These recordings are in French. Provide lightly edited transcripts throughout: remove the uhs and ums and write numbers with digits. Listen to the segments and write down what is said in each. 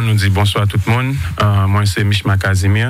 nous dit bonsoir à tout le monde. Moi, c'est Mishma Casimir.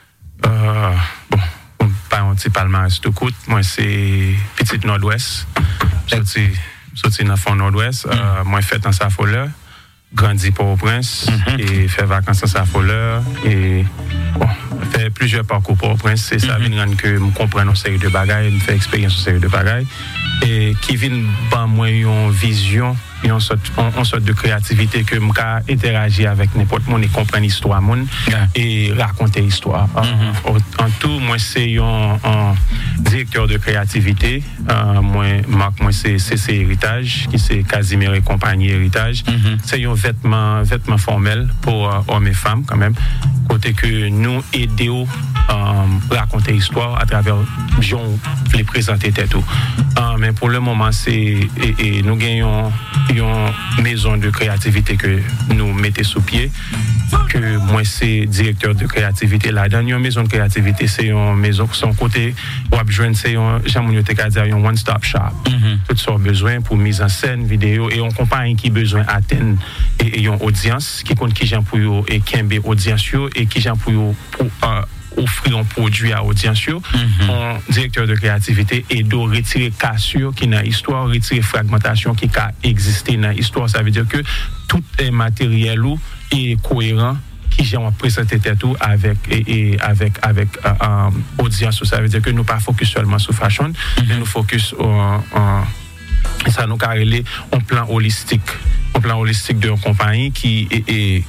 Bon, pas un petit palmarès tout court. Moi, c'est Petite Nord-Ouest. Sorti dans le fond Nord-Ouest. Moi, fait en Safoleur. Grandi Port-au-Prince. Et fait vacances en Safoleur. Et bon, fait plusieurs parcours Port-au-Prince. C'est ça qui vient que je comprends une série de bagailles, me fait expérience une série de bagailles. Et qui vient ban moi une vision, une sorte de créativité que je peux interagir avec n'importe qui et comprendre l'histoire et raconter l'histoire. En tout, moi c'est un directeur de créativité. Moi c'est CC Héritage, qui c'est Casimir et compagnie Héritage. C'est un vêtement formel pour hommes et femmes quand même. Côté que nous aidons raconter l'histoire à travers gens les présenter tout. Mais pour le moment nous gagnons une maison de créativité que nous mettons sous pied, que moi c'est directeur de créativité là. Dans une maison de créativité, c'est une maison qui son côté c'est un one stop shop. Tout ce besoin pour mise en scène, vidéo et on compagnie qui besoin atteindre et une audience qui compte qui j'en pour et qui audience et qui j'en pour offrir un produit à audience, un directeur de créativité et de retirer cassure qui dans l'histoire, retirer fragmentation qui a existé dans l'histoire. Ça veut dire que tout est matériel ou est cohérent qui j'ai présenté tout avec audience. Ça veut dire que nous pas focus seulement sur fashion, mais nous focus ça nous carré un plan holistique de une compagnie qui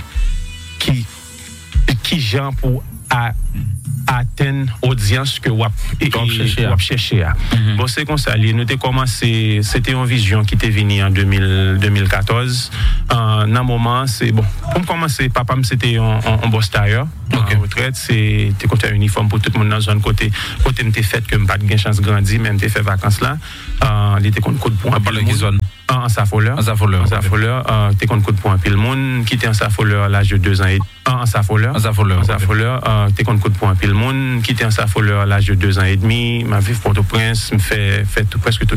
genre pour atteindre l'audience que vous cherchez. Bon, c'est comme ça. Nous avons commencé, c'était une vision qui était venue en 2014. Dans un moment, c'est bon. Pour commencer, papa, c'était un boss tailleur. En retraite, c'était côté un uniforme pour tout le monde dans une côté m'était fait que pas de chance grandir, même t'ai fait vacances là. Il était contre coup de poing par le zone. En Safoleur, t'es contre coup de poing pile monde qui était en Safoleur à l'âge de 2 ans et en Safoleur, t'es contre coup de poing pile monde qui était en Safoleur à l'âge de 2 ans et demi, ma vie Port-au-Prince me fait presque tout